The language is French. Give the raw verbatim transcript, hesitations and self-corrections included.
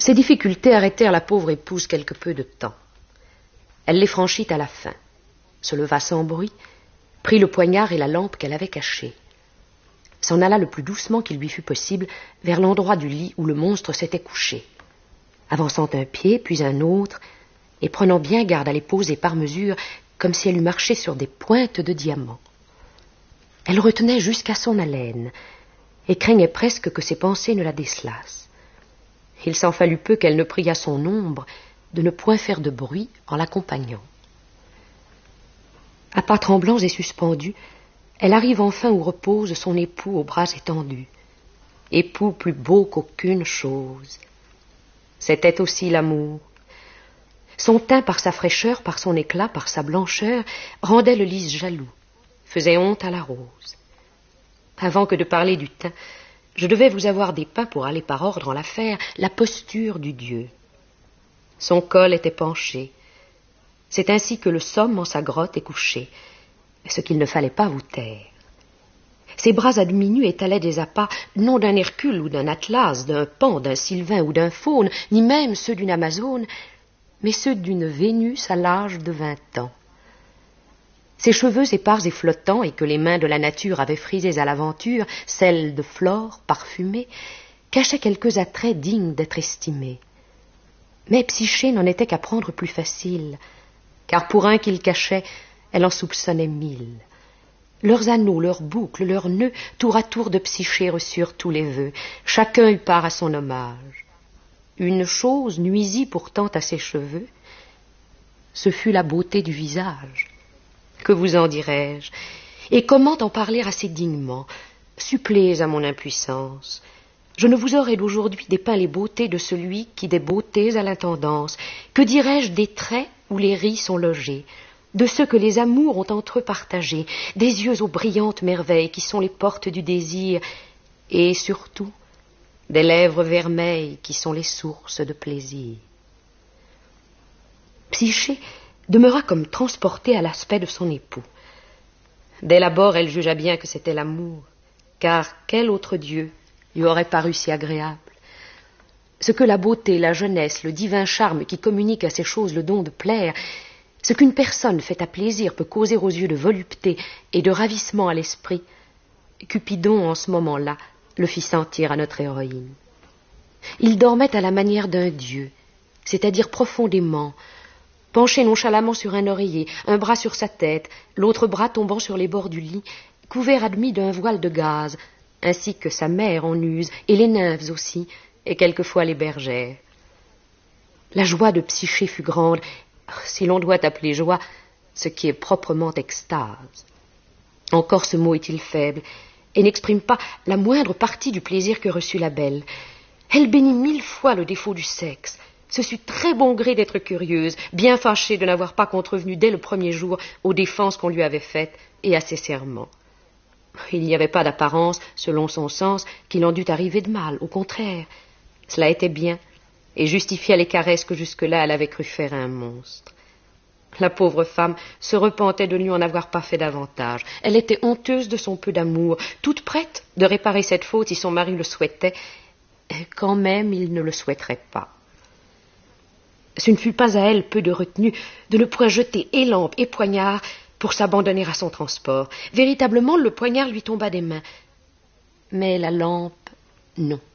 Ces difficultés arrêtèrent la pauvre épouse quelque peu de temps. Elle les franchit à la fin, se leva sans bruit, prit le poignard et la lampe qu'elle avait cachée, s'en alla le plus doucement qu'il lui fut possible vers l'endroit du lit où le monstre s'était couché, avançant un pied, puis un autre, et prenant bien garde à les poser par mesure, comme si elle eût marché sur des pointes de diamants. Elle retenait jusqu'à son haleine, et craignait presque que ses pensées ne la décelassent. Il s'en fallut peu qu'elle ne priât son ombre de ne point faire de bruit en l'accompagnant. À pas tremblants et suspendus, elle arrive enfin où repose son époux aux bras étendus, époux plus beau qu'aucune chose. C'était aussi l'amour. Son teint, par sa fraîcheur, par son éclat, par sa blancheur, rendait le lys jaloux, faisait honte à la rose. Avant que de parler du teint, je devais vous avoir dépeint, pour aller par ordre en l'affaire, la posture du dieu. Son col était penché. C'est ainsi que le somme en sa grotte est couché, ce qu'il ne fallait pas vous taire. Ses bras à demi nus étalaient des appas, non d'un Hercule ou d'un Atlas, d'un Pan, d'un Sylvain ou d'un Faune, ni même ceux d'une Amazone, mais ceux d'une Vénus à l'âge de vingt ans. Ses cheveux épars et flottants, et que les mains de la nature avaient frisés à l'aventure, celles de Flore, parfumée, cachaient quelques attraits dignes d'être estimés. Mais Psyché n'en était qu'à prendre plus facile, car pour un qu'il cachait, elle en soupçonnait mille. Leurs anneaux, leurs boucles, leurs nœuds, tour à tour de Psyché reçurent tous les vœux. Chacun eut part à son hommage. Une chose nuisit pourtant à ses cheveux, ce fut la beauté du visage. Que vous en dirai-je? Et comment en parler assez dignement? Supplez à mon impuissance. Je ne vous aurais d'aujourd'hui dépeint les beautés de celui qui des beautés a l'intendance. Que dirais-je des traits où les ris sont logés, de ceux que les amours ont entre eux partagés, des yeux aux brillantes merveilles qui sont les portes du désir, et surtout des lèvres vermeilles qui sont les sources de plaisir. Psyché demeura comme transportée à l'aspect de son époux. Dès l'abord, elle jugea bien que c'était l'amour, car quel autre Dieu lui aurait paru si agréable? Ce que la beauté, la jeunesse, le divin charme qui communique à ces choses le don de plaire, ce qu'une personne faite à plaisir peut causer aux yeux de volupté et de ravissement à l'esprit, Cupidon, en ce moment-là, le fit sentir à notre héroïne. Il dormait à la manière d'un dieu, c'est-à-dire profondément, penché nonchalamment sur un oreiller, un bras sur sa tête, l'autre bras tombant sur les bords du lit, couvert à demi d'un voile de gaze, ainsi que sa mère en use, et les nymphes aussi, et quelquefois les bergères. La joie de Psyché fut grande, si l'on doit appeler joie ce qui est proprement extase. Encore ce mot est-il faible, et n'exprime pas la moindre partie du plaisir que reçut la belle. Elle bénit mille fois le défaut du sexe, se sut très bon gré d'être curieuse, bien fâchée de n'avoir pas contrevenu dès le premier jour aux défenses qu'on lui avait faites et à ses serments. Il n'y avait pas d'apparence, selon son sens, qu'il en dût arriver de mal, au contraire. Cela était bien, et justifiait les caresses que jusque-là elle avait cru faire à un monstre. La pauvre femme se repentait de ne lui en avoir pas fait davantage. Elle était honteuse de son peu d'amour, toute prête de réparer cette faute si son mari le souhaitait, et quand même il ne le souhaiterait pas. Ce ne fut pas à elle peu de retenue de ne point jeter et lampe et poignard pour s'abandonner à son transport. Véritablement, le poignard lui tomba des mains. Mais la lampe, non.